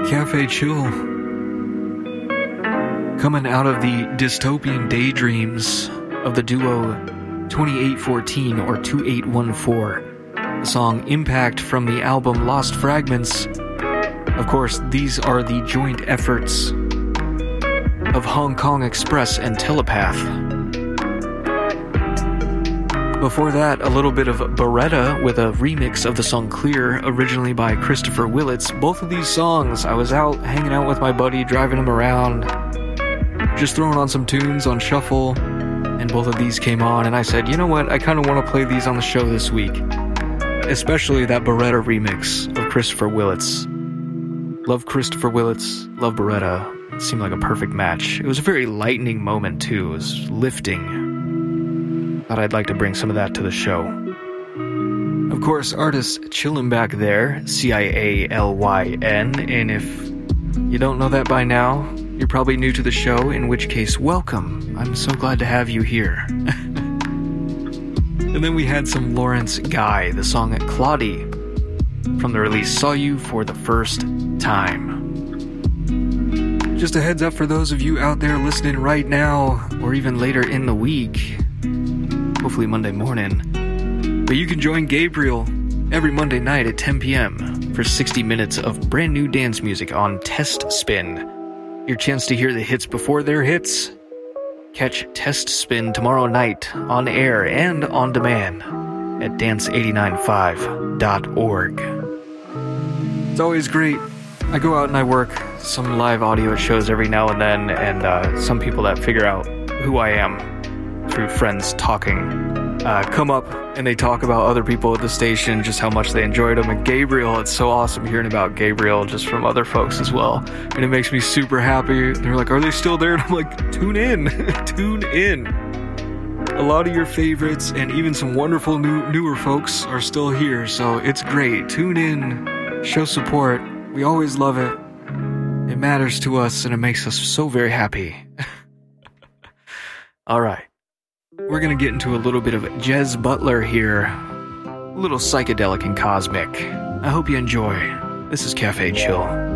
Cafe Chill. Coming out of the dystopian daydreams of the duo 2814 or 2814. The song Impact from the album Lost Fragments. Of course, these are the joint efforts of Hong Kong Express and Telepath. Before that, a little bit of Beretta with a remix of the song Clear, originally by Christopher Willits. Both of these songs, I was out hanging out with my buddy, driving him around, just throwing on some tunes on shuffle, and both of these came on, and I said, you know what, I kind of want to play these on the show this week. Especially that Beretta remix of Christopher Willits. Love Christopher Willits, love Beretta. It seemed like a perfect match. It was a very lightening moment, too. It was lifting. Thought I'd like to bring some of that to the show. Of course, artist chillin' back there, Cialyn, and if you don't know that by now, you're probably new to the show, in which case, welcome. I'm so glad to have you here. And then we had some Lawrence Guy, the song Claudie, from the release Saw You for the First Time. Just a heads up for those of you out there listening right now, or even later in the week, hopefully Monday morning, but you can join Gabriel every Monday night at 10 p.m. for 60 minutes of brand new dance music on Test Spin. Your chance to hear the hits before their hits. Catch Test Spin tomorrow night on air and on demand at dance895.org. It's always great. I go out and I work some live audio shows every now and then, and some people that figure out who I am through friends talking come up and they talk about other people at the station, just how much they enjoyed them. And Gabriel, it's so awesome hearing about Gabriel just from other folks as well, and it makes me super happy. They're like, are they still there? And I'm like, tune in. Tune in. A lot of your favorites and even some wonderful newer folks are still here, so it's great. Tune in, show support. We always love it. It matters to us and it makes us so very happy. All right. We're going to get into a little bit of Jez Butler here. A little psychedelic and cosmic. I hope you enjoy. This is Cafe Chill.